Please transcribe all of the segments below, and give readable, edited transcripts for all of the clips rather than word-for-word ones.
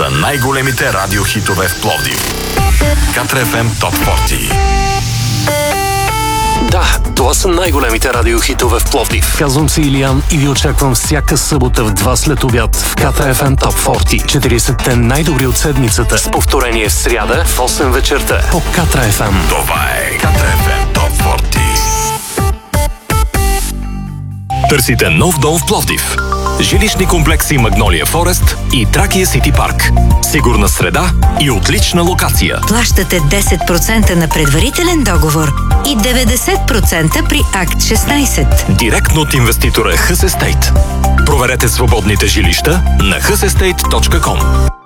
са най-големите радиохитове в Пловдив. Катра FM Top 40. Да, това са най-големите радиохитове в Пловдив. Казвам се Илиян и ви очаквам всяка събота в 2 след обяд в Катра FM Top 40. 40-те най-добри от седмицата с повторение в сряда в 8 вечерта по Катра FM. Това е Катра FM Top 40. Търсите нов дом в Пловдив. Жилищни комплекси Магнолия Форест и Тракия Сити Парк. Сигурна среда и отлична локация. Плащате 10% на предварителен договор и 90% при акт 16. Директно от инвеститора Hus Estate. Проверете свободните жилища на husestate.com.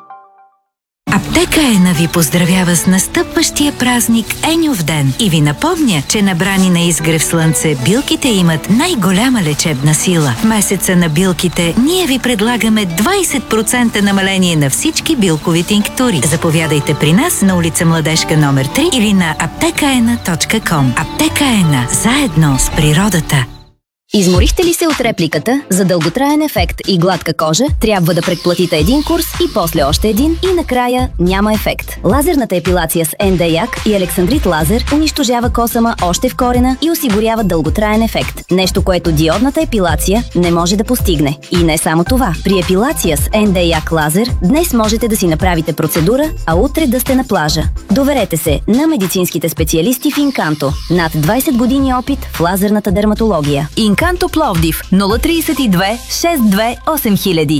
Аптека Ена ви поздравява с настъпващия празник Еньов ден и ви напомня, че набрани на изгрев слънце, билките имат най-голяма лечебна сила. В месеца на билките ние ви предлагаме 20% намаление на всички билкови тинктури. Заповядайте при нас на улица Младежка номер 3 или на aptekaena.com. Аптека Ена. Заедно с природата. Изморихте ли се от репликата? За дълготраен ефект и гладка кожа трябва да предплатите един курс и после още един и накрая няма ефект. Лазерната епилация с ендаяк и Александрит лазер унищожава косама още в корена и осигурява дълготраен ефект. Нещо, което диодната епилация не може да постигне. И не само това. При епилация с ендаяк лазер днес можете да си направите процедура, а утре да сте на плажа. Доверете се на медицинските специалисти в Инканто. Над 20 години опит в лазерната дерматология. Инканто Пловдив 032 62 8000.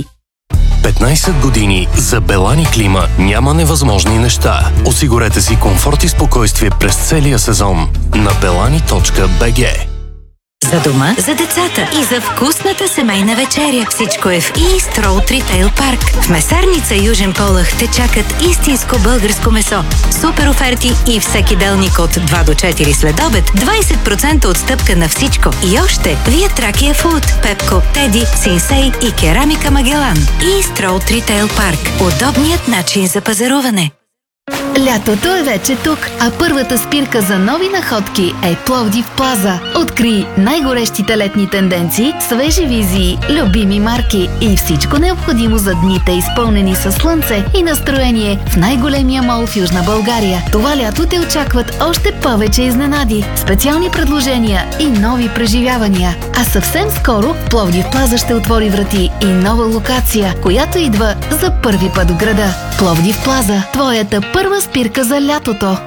15 години за Белани Клима няма невъзможни неща. Осигурете си комфорт и спокойствие през целия сезон на belani.bg. За дома, за децата и за вкусната семейна вечеря. Всичко е в East Road Retail Park. В месарница Южен Полъх те чакат истинско българско месо. Супер оферти и всеки делник от 2 до 4 след обед. 20% отстъпка на всичко. И още Вие Тракия Фуд, Пепко, Теди, Синсей и Керамика Магелан. East Road Retail Park. Удобният начин за пазаруване. Лятото е вече тук, а първата спирка за нови находки е Пловдив Плаза. Откри най-горещите летни тенденции, свежи визии, любими марки и всичко необходимо за дните, изпълнени със слънце и настроение в най-големия мол в Южна България. Това лято те очакват още повече изненади, специални предложения и нови преживявания. А съвсем скоро Пловдив Плаза ще отвори врати и нова локация, която идва за първи път в града. Пловдив Плаза, твоята първа спирка за лятото.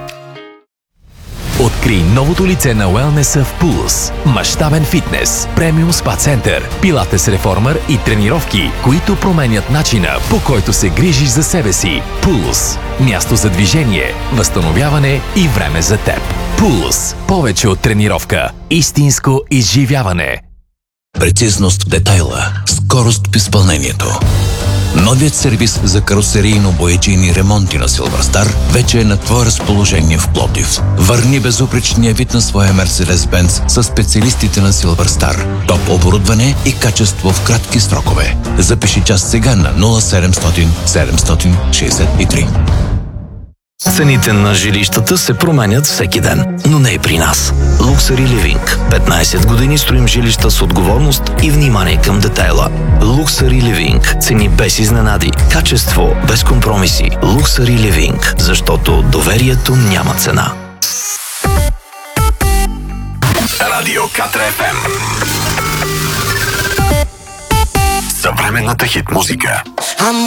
Открий новото лице на уелнеса в Пулс. Мащабен фитнес, премиум спа център, пилатес реформър и тренировки, които променят начина, по който се грижиш за себе си. Пулс. Място за движение, възстановяване и време за теб. Пулс. Повече от тренировка. Истинско изживяване. Прецизност в детайла, скорост в изпълнението. Новият сервис за каросерийно-бояджийни ремонти на Silverstar вече е на твое разположение в Пловдив. Върни безупречния вид на своя Mercedes-Benz с специалистите на Silverstar. Топ оборудване и качество в кратки срокове. Запиши час сега на 0700 763. Цените на жилищата се променят всеки ден, но не и при нас. Luxury Living. 15 години строим жилища с отговорност и внимание към детайла. Luxury Living. Цени без изненади. Качество без компромиси. Luxury Living. Защото доверието няма цена. Радио Катра FM. Съвременната хит музика.